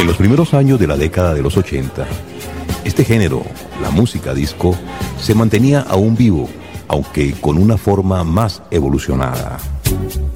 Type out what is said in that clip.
En los primeros años de la década de los 80, este género, la música disco, se mantenía aún vivo, aunque con una forma más evolucionada.